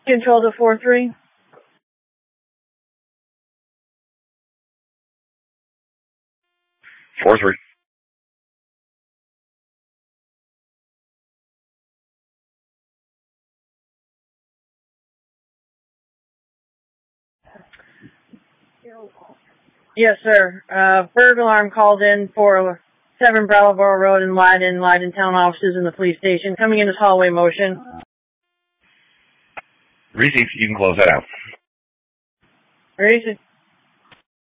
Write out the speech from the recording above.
Control to 4-3. Four three. Yes, sir. Burglar alarm called in for 7 Brattleboro Road in Leiden. Leiden town offices in the police station. Coming in this hallway motion. Received. You can close that out. Received.